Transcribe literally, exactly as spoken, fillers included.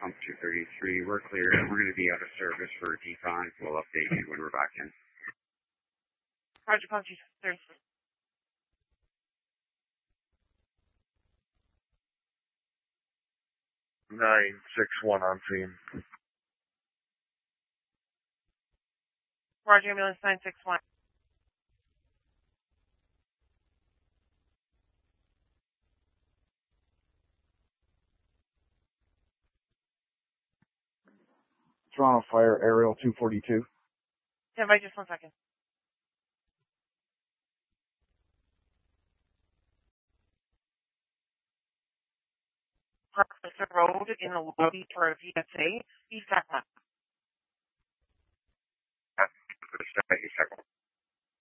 pump two thirty-three. We're clear. We're going to be out of service for decon. We'll update you when we're back in. Roger, pump two thirty-three. nine six one on scene. Roger, ambulance nine six one. Toronto Fire, Aerial two forty-two. Stand by just one second. Parker Road in the lobby for a V S A. East Atlanta. East Atlanta.